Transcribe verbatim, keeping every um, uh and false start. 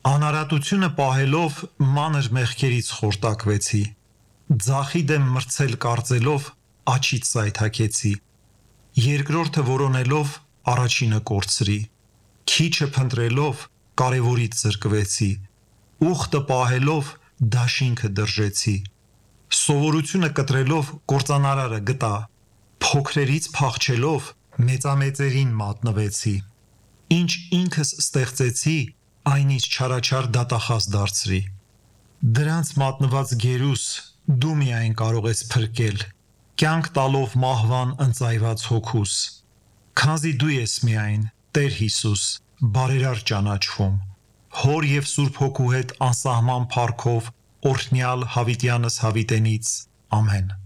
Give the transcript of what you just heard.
Անարատությունը պահելով մանր մեղքերից խորտակվեցի, ձախի դեմ մրցել կարծելով աչից սայթաքեցի, երկրորդը որոնելով առաջինը կորցրի, քիչը փնտրելով կարևորից զրկվեցի, ուխտը պահելով դաշինքը դրժեցի, սովորությունը կտրելով կործանարարը գտա, փոքրերից փախչելով մեծամեծերին մատնվեցի, ինչ ինքս ստեղծեցի, այն ինչ չարաչար դատախազ դարձրի, դրանց մատնված գերուս դու միայն կարող ես փրկել, կյանք տալով մահվան ընծայված հոգուս, քանզի դու ես միայն, Տեր Հիսուս, բարերար ճանաչվում, Հոր և Սուրբ Հոգու հետ անսահման փառքով օրհնյալ հավիտյանս հավիտենից, ամեն։